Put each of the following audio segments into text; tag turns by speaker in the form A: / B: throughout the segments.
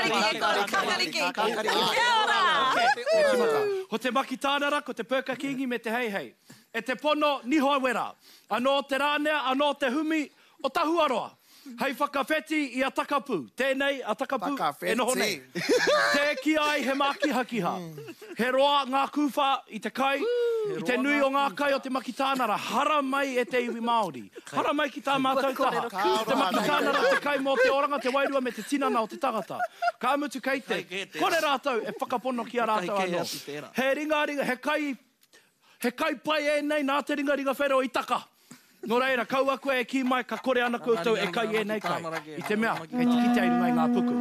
A: Kakariki. Kia ora.
B: Ko te maki tānara, ko te pēka kingi me te hei hei. E te pono niho wera. Anō te rānea, anō te humi o Tahuaroa. Hei whakawheti i a takapu. Tēnei a takapu e noho nei. Te ki ai he maki hakiha. He roa ngā kuwha i te kai, i te nui o ngā kai o te maki tānara. Hara mai e te iwi Māori. Hara mai ki tā mātou taha. Te maki tānara te kai mō te oranga, te wairua me te tinana o te tagata. Ka amutu kei te. Kore rātou e whakapono ki a rātou anō. He ringa, he kai pai e nei nā te ringa whero i taka. Nō reira, kaua koe e ki mai, ka kore ana koutou e kai e nei kai. I te mea, kei tiki te airunga i ngā puku.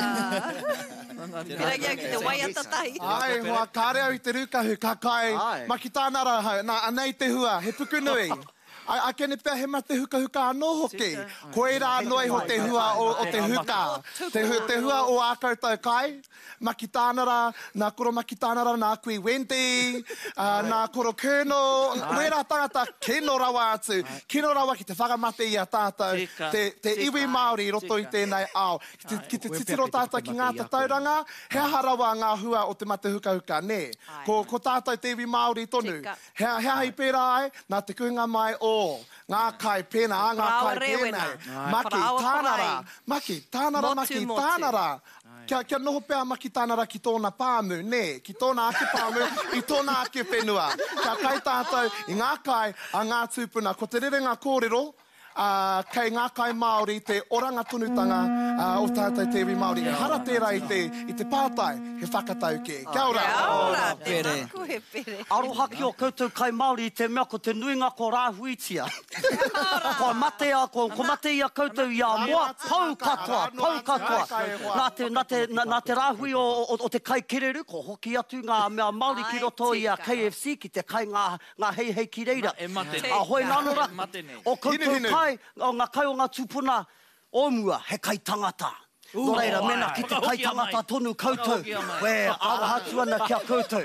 A: Pira ki te waiata tahi.
C: Ai, hoa kāreo i te rukahu, ka kai, maki tānara hau, nā anei te hua, he puku nui. A kene pia he mate huka anō hoki. Koe rā noi ho te hua o te huka. Te hua o a koutou kai. Maki tānara, nā koro maki tānara, nā kui Wendy, nā koro Colonel. Wera tangata, kino rawa atu. Kino rawa ki te whakamate i a tātou. Te iwi Māori roto i tēnei ao. Ki te titiro tātou ki ngā tatauranga, he harawa ngā hua o te mate huka, ne. Ko tātou te iwi Māori tonu. He hai pērā ai, nā te kuhinga mai o ngā kai pēnā, ngā kai pēnā. Maki tānara. Kia noho pēr maki tānara ki tōna pāmu, ne. Ki tōna ake pāmu, i tōna ake whenua. Kia kai tātou i ngā kai a ngā tūpuna. Ko te rerenga kōrero, kei ngā kai Māori, te oranga tonutanga o tātou te iwi Māori. E hara tērā i te pātai, he whakatau ke. Kia ora.
A: Kia ora, te pere.
D: Arohaki o koutou kai Māori i te mea ko te nuinga ko rāhuitia. Ko mate ia koutou i a moa, pau katoa. Nā te rāhui o te kai kereru, ko hoki atu ngā mea Māori ki roto i a KFC, ki te kai ngā hei ki reira. A hoi nānora, o koutou kai, o ngā kai o ngā tūpuna, omua, he kai tangata. Nō reira, mena ki te kai tangata tonu koutou. We, awahatu ana kia koutou.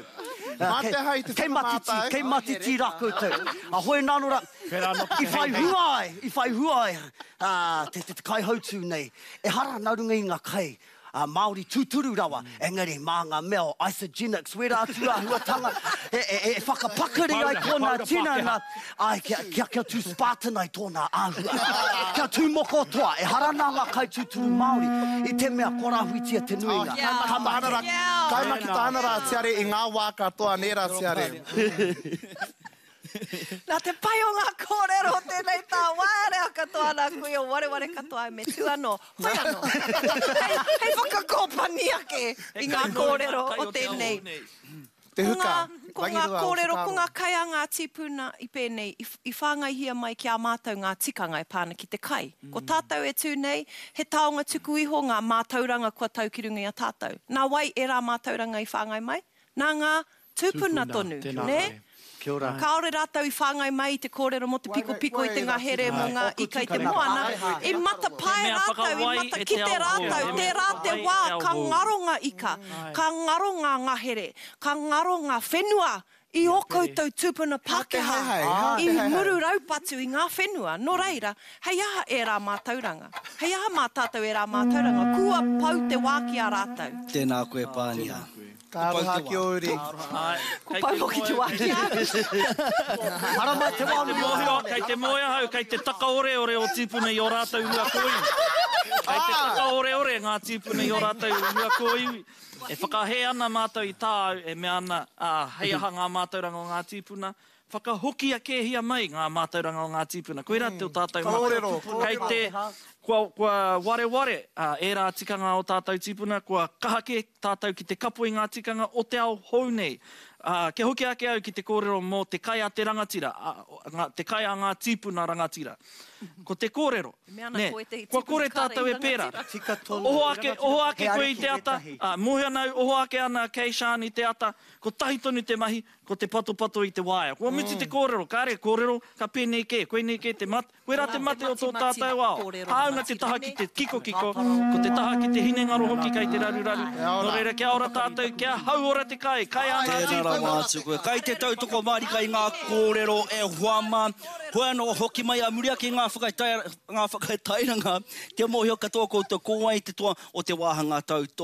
D: Kei matiti rā koutou. A hoi nānora, i whai huai, te kai hautu nei, e hara naurunga i ngā kai, Māori tūturu rawa, engari mā ngā mea o isogenics, wera atu a huatanga, e whakapakari ai tōna tinana, ai kia tū Spartan ai tōna āhua, kia tū moko toa, e harana ngā kai tūturu Māori, i te mea kora huitia te nuinga.
C: Kai maki tānara tiare i ngā wā katoa nera tiare.
A: Nā te pai o ngā kōrero tēnei tā wārea katoa nā kui o wareware katoa me tu anō. Pai anō. Hei whakakōpani ake i ngā kōrero o tēnei.
C: Te huka.
A: Ko ngā kōrero, ko ngā kai a ngā tipuna i pēnei, i whāngaihia mai ki a mātou ngā tikanga e pāna ki te kai. Ko tātou e tū nei, he taonga tuku iho ngā mātauranga kua tau ki runga i a tātou. Nā wai e rā mātauranga i whāngai mai, nā ngā tūpuna tonu, ne? Kaore rātou i whāngai mai i te kōrero mo te piko i te ngahere mo ngā ika i te moana. I mata pai rātou, i mata ki te rātou, te rā te wā, ka ngaro ngā ika, ka ngaro ngā ngahere, ka ngaro ngā whenua i o koutou tūpuna Pākehā, i muru raupatu i ngā whenua. Nō reira, hei aha e rā mātauranga. Hei aha mā tātou e rā mātauranga. Kua pau te wā ki a rātou.
E: Tēnā koe pānia.
C: Ka aroha ki ori.
A: Ko pau hoki te wā ki a.
D: Haramai te wānu.
F: Kei te moia hau, kei te taka ore o tīpuna i o rātou ua kōiwi. Kei te taka ore ngā tīpuna i o rātou ua kōiwi. E whakahe ana mātou i tā, e mea ana hei aha ngā mātauranga o ngā tīpuna. Whakahoki a kēhia mai ngā mātauranga o ngā tīpuna. Koe rā te o tātou mātou. Kei te, kua ware, e rā tikanga o tātou tīpuna, kua kahake tātou ki te kapo i ngā tikanga o te ao hou nei. Ke hoki ake au ki te kōrero mō te kai a te rangatira, te kai a ngā tīpuna rangatira. Ko te kōrero, ne, kua kore tātou e pēra. Oho ake koe i te ata, mohi anau, oho ake ana kei Shani te ata, ko tahi tonu te mahi, ko te pato i te waia. Kua muti te kōrero, kāre kōrero, ka pēnei ke, koe nei ke te mat, koe rā te mate o tō tātou ao. Haunga te taha ki te kiko, ko te taha ki te hinengaro hoki kei te raru. Nō reira, kia ora tātou, kia hau ora te kai a ngā tīpuna.
E: Kai te tautoko marika i ngā kōrero e huama, hoi anō hoki mai a muria ki ngā whakaitairanga, kia mohi o katoa koutou kōwai te toa o te wāhanga tauto.